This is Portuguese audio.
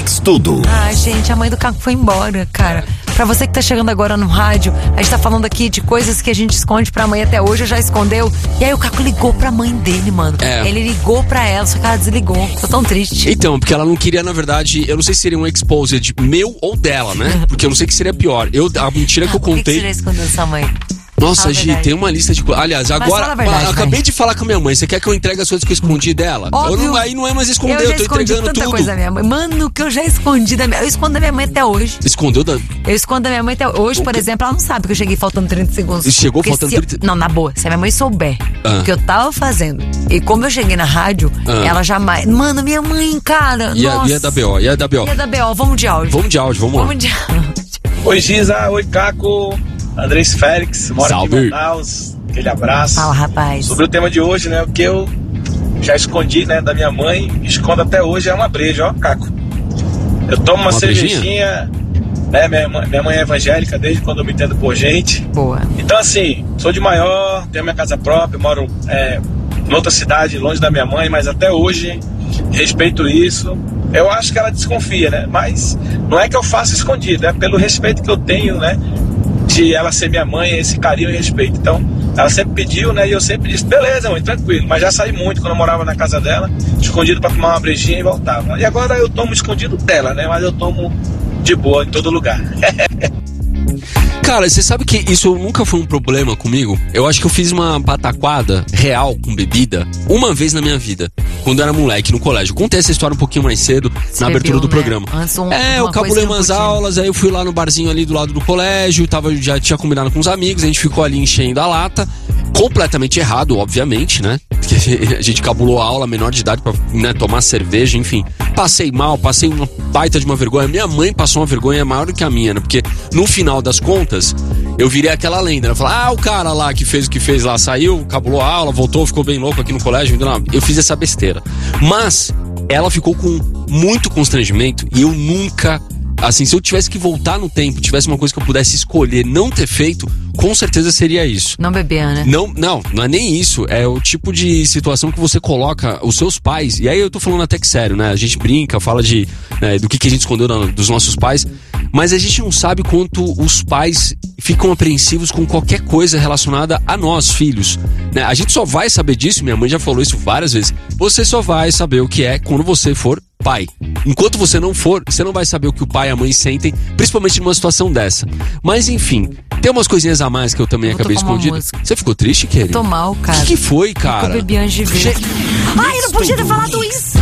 Context Tudo. Ah, gente, a mãe do Caco foi embora, cara. Pra você que tá chegando agora no rádio, a gente tá falando aqui de coisas que a gente esconde pra mãe até hoje, já escondeu. E aí o Caco ligou pra mãe dele, mano. Ele ligou pra ela, só que ela desligou. Tô tão triste. Então, porque ela não queria, na verdade, eu não sei se seria um exposed meu ou dela, né? Porque eu não sei o que seria pior. A mentira que eu contei... Por que você já escondeu sua mãe? Nossa, Gi, tem uma lista de coisas. Aliás, agora, eu acabei de falar com a minha mãe. Você quer que eu entregue as coisas que eu escondi dela? Óbvio. Aí não é mais esconder, eu tô entregando tanta tudo. Coisa da minha mãe. Mano, que eu já escondi da minha... Eu escondo da minha mãe até hoje. Escondeu da... Eu escondo da minha mãe até hoje, por exemplo, ela não sabe que eu cheguei faltando 30 segundos. E chegou faltando 30... Não, na boa, se a minha mãe souber o que eu tava fazendo, e como eu cheguei na rádio, ela jamais... Mano, minha mãe, cara, nossa. E a da BO, E a da BO, vamos de áudio. Vamos de áudio, vamos lá. Oi, Giza, oi, Caco. Andrés Félix, mora aqui em Manaus. Aquele abraço. Fala, rapaz. Sobre o tema de hoje, né? O que eu já escondi, né, da minha mãe, escondo até hoje, é uma breja, ó, Caco. Eu tomo uma cervejinha, né? Minha mãe é evangélica desde quando eu me entendo por gente. Boa. Então, assim, sou de maior, tenho minha casa própria, moro em outra cidade, longe da minha mãe, mas até hoje respeito isso. Eu acho que ela desconfia, né? Mas não é que eu faça escondido, é pelo respeito que eu tenho, né? De ela ser minha mãe, esse carinho e respeito. Então, ela sempre pediu, né? E eu sempre disse, beleza, mãe, tranquilo. Mas já saí muito quando eu morava na casa dela, escondido pra tomar uma brejinha e voltava. E agora eu tomo escondido dela, né? Mas eu tomo de boa em todo lugar. Cara, você sabe que isso nunca foi um problema comigo? Eu acho que eu fiz uma pataquada real com bebida uma vez na minha vida, quando eu era moleque no colégio. Contei essa história um pouquinho mais cedo, na abertura do programa. Eu cabulei umas aulas, aí eu fui lá no barzinho ali do lado do colégio, já tinha combinado com os amigos, a gente ficou ali enchendo a lata. Completamente errado, obviamente, né? Porque a gente cabulou a aula, menor de idade, pra, né, tomar cerveja, enfim. Passei mal, passei uma baita de uma vergonha. Minha mãe passou uma vergonha maior do que a minha, né? Porque no final das contas, eu virei aquela lenda, né? Falar, o cara lá que fez o que fez lá, saiu, cabulou a aula, voltou, ficou bem louco aqui no colégio. Eu fiz essa besteira. Mas ela ficou com muito constrangimento e eu nunca... Assim, se eu tivesse que voltar no tempo, tivesse uma coisa que eu pudesse escolher não ter feito, com certeza seria isso. Não beber, né? Não é nem isso. É o tipo de situação que você coloca os seus pais. E aí eu tô falando até que sério, né? A gente brinca, fala do que a gente escondeu dos nossos pais. Mas a gente não sabe quanto os pais ficam apreensivos com qualquer coisa relacionada a nós, filhos, né? A gente só vai saber disso, minha mãe já falou isso várias vezes. Você só vai saber o que é quando você for pai. Enquanto você não for, você não vai saber o que o pai e a mãe sentem, principalmente numa situação dessa. Mas enfim, tem umas coisinhas a mais que eu também acabei escondido. Você ficou triste, querido? Tô mal, cara. O que foi, cara? Eu bebi antes de ver. Ai, eu não podia ter falado isso!